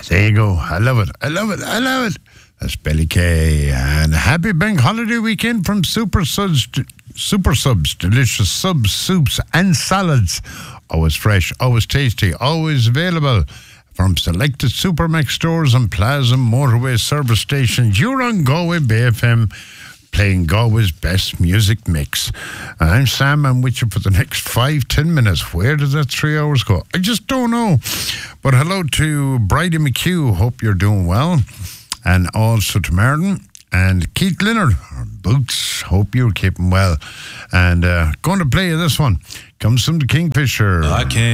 There you go. I love it. I love it. I love it. That's Billy Kay. And happy bank holiday weekend from Super Subs. Delicious subs, soups and salads. Always fresh, always tasty, always available from selected Supermax stores and Plaza Motorway service stations. You're on Galway Bay FM, playing Galway's best music mix. And I'm Sam. I'm with you for the next 5-10 minutes. Where did that 3 hours go? I just don't know. But hello to Bridie McHugh. Hope you're doing well. And also to Martin and Keith Leonard. Boots. Hope you're keeping well. And going to play you this one. Comes from the Kingfisher. I can't